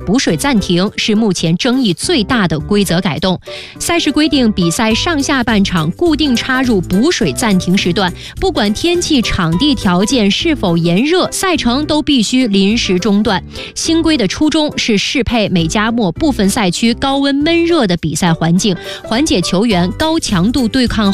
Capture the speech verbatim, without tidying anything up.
补水暂停是目前争议最大的规则改动。赛事规定，比赛上下半场固定插入补水暂停时段，不管天气、场地条件是否炎热，赛程都必须临时中断。新规的初衷是适配美加墨部分赛区高温闷热的比赛环境，缓解球员高强度对抗